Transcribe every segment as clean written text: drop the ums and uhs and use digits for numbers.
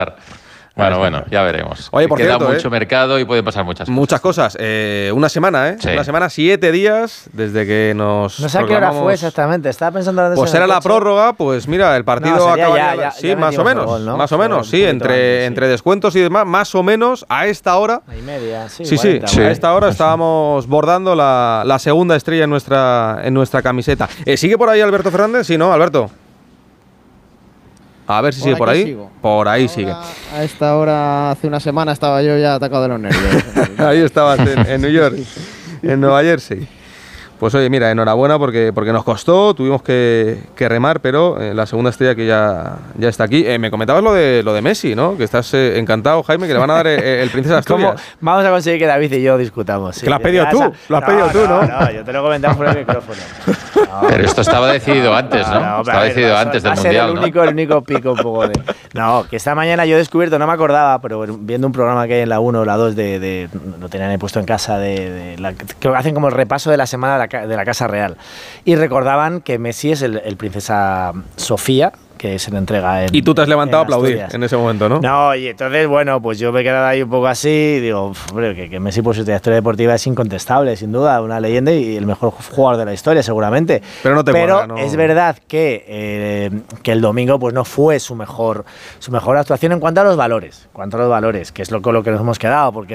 Bueno, ya veremos. Oye, por Queda cierto, mucho mercado y pueden pasar muchas cosas. Muchas cosas. Una semana, ¿eh? Sí. Una semana, 7 días desde que nos No sé a qué hora fue exactamente. Estaba pensando en Pues era la prórroga, pues mira, el partido No, sería acaba ya sí, más o menos. gol, ¿no? Más o menos, sí, entre descuentos y demás, más o menos a esta hora. Y media, sí. Sí, 40, sí, a esta hora estábamos bordando la segunda estrella en nuestra camiseta. ¿Sigue por ahí Alberto Fernández? Sí, ¿no, Alberto? A ver si sigue por ahí. Sigo. Por ahí Ahora, sigue. A esta hora, hace una semana, estaba yo ya atacado de los nervios. Ahí estabas en New York, en Nueva Jersey. Pues oye, mira, enhorabuena porque nos costó, tuvimos que remar, pero la segunda estrella que ya está aquí. Me comentabas lo de Messi, ¿no? Que estás encantado, Jaime, que le van a dar el Princesa Asturias. ¿Cómo vamos a conseguir que David y yo discutamos? Sí. Que lo has pedido tú, No, yo te lo he comentado fuera del micrófono. No. Pero esto estaba decidido antes, ¿no? Estaba decidido antes del Mundial, ¿no? El único pico un poco de... No, que esta mañana yo he descubierto, no me acordaba, pero viendo un programa que hay en la 1 o la 2 lo tenían puesto en casa, que hacen como el repaso de la semana de la Casa Real. Y recordaban que Messi es el Princesa Sofía, que se le entrega en... Y tú te has levantado a aplaudir Asturias. en ese momento, ¿no? No, y entonces, bueno, pues yo me he quedado ahí un poco así y digo, hombre, que Messi por su trayectoria deportiva es incontestable, sin duda, una leyenda y el mejor jugador de la historia, seguramente. Pero no te pongas, no. Es verdad que el domingo pues no fue su mejor actuación en cuanto a los valores, que es con lo que nos hemos quedado, porque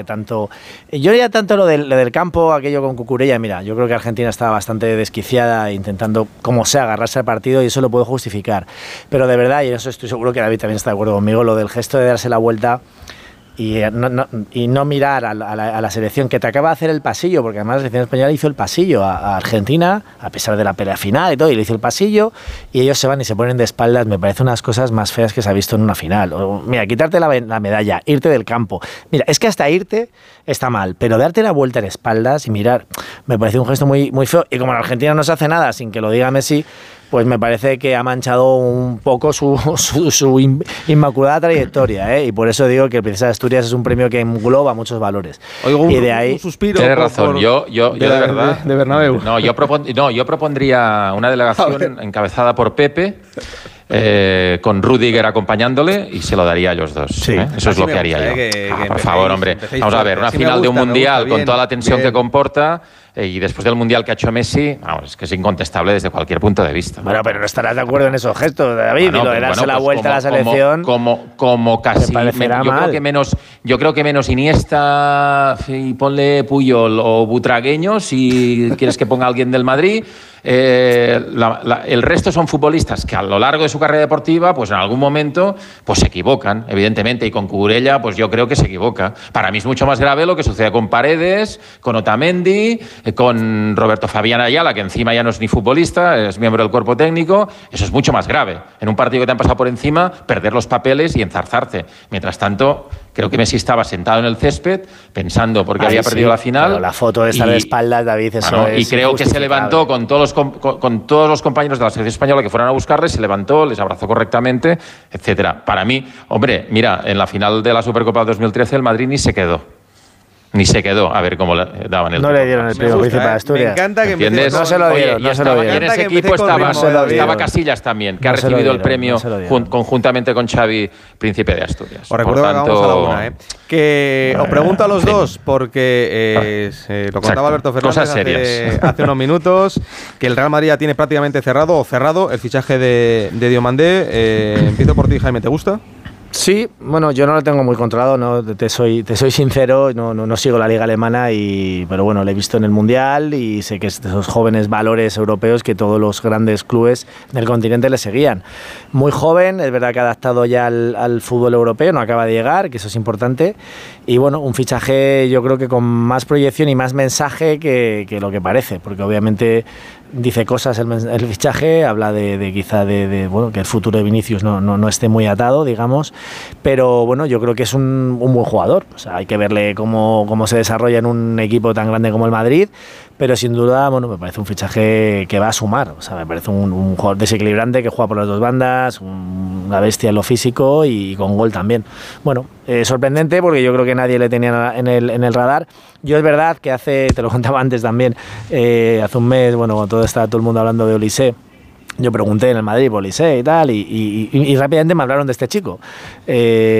yo ya tanto lo del campo, aquello con Cucurella, mira, yo creo que Argentina estaba bastante desquiciada intentando, como sea, agarrarse al partido y eso lo puedo justificar. Pero de verdad, y en eso estoy seguro que David también está de acuerdo conmigo, lo del gesto de darse la vuelta y no mirar a la selección que te acaba de hacer el pasillo, porque además la selección española hizo el pasillo a Argentina, a pesar de la pelea final y todo, y le hizo el pasillo, y ellos se van y se ponen de espaldas. Me parece unas cosas más feas que se ha visto en una final. Mira, quitarte la medalla, irte del campo. Mira, es que hasta irte está mal, pero darte la vuelta en espaldas y mirar, me parece un gesto muy, muy feo. Y como en Argentina no se hace nada sin que lo diga Messi, pues me parece que ha manchado un poco su inmaculada trayectoria, ¿eh? Y por eso digo que el Princesa de Asturias es un premio que engloba muchos valores. Oigo y de ahí un suspiro. Tienes razón, yo de verdad... De Bernabéu. No, yo propondría una delegación encabezada por Pepe, con Rüdiger acompañándole, y se lo daría a ellos dos. Sí. Eso es lo que haría yo. Por favor, hombre. Vamos a ver, una final de un Mundial con toda la tensión que comporta, y después del Mundial que ha hecho Messi, vamos, es que es incontestable desde cualquier punto de vista. Bueno, pero no estarás de acuerdo en esos gestos, David, y lo de darse la vuelta a la selección. Como casi. Yo creo que menos Iniesta, y ponle Puyol o Butragueño, si quieres que ponga a alguien del Madrid. El resto son futbolistas que a lo largo de su carrera deportiva, pues en algún momento, pues se equivocan, evidentemente, y con Cucurella, pues yo creo que se equivoca. Para mí es mucho más grave lo que sucede con Paredes, con Otamendi, con Roberto Fabián Ayala, que encima ya no es ni futbolista, es miembro del cuerpo técnico. Eso es mucho más grave. En un partido que te han pasado por encima, perder los papeles y enzarzarte. Mientras tanto, creo que Messi estaba sentado en el césped pensando porque había perdido la final. Pero la foto de estar de espaldas, David, eso es. Y creo que se levantó con todos los compañeros de la selección española que fueron a buscarle, se levantó, les abrazó correctamente, etcétera. Para mí, hombre, mira, en la final de la Supercopa 2013 el Madrid ni se quedó a ver cómo le daban el No le dieron el premio Príncipe de Asturias. Me encanta que ¿entiendes? No se lo dieron, no se lo dieron. Y en ese equipo estaba Casillas también, que ha recibido el premio conjuntamente con Xavi, Príncipe de Asturias. Os recuerdo que vamos a la una, que os pregunto a los dos, porque lo contaba Alberto Fernández hace unos minutos, que el Real Madrid ya tiene prácticamente cerrado el fichaje de Diomandé. Empiezo por ti, Jaime, ¿te gusta? Sí, bueno, yo no lo tengo muy controlado, no, te soy sincero, no sigo la liga alemana, pero bueno, lo he visto en el Mundial y sé que es de esos jóvenes valores europeos que todos los grandes clubes del continente le seguían. Muy joven, es verdad que ha adaptado ya al fútbol europeo, no acaba de llegar, que eso es importante, y bueno, un fichaje yo creo que con más proyección y más mensaje que lo que parece, porque obviamente dice cosas el fichaje, habla de quizá bueno, que el futuro de Vinicius no esté muy atado, digamos, pero bueno, yo creo que es un buen jugador. O sea, hay que verle cómo se desarrolla en un equipo tan grande como el Madrid, pero sin duda, bueno, me parece un fichaje que va a sumar. O sea, me parece un jugador desequilibrante que juega por las dos bandas, una bestia en lo físico y con gol también. Bueno, sorprendente porque yo creo que nadie le tenía en el radar. Yo es verdad que te lo contaba antes también, hace un mes, bueno, cuando estaba todo el mundo hablando de Olise, yo pregunté en el Madrid por Olise y tal, y rápidamente me hablaron de este chico.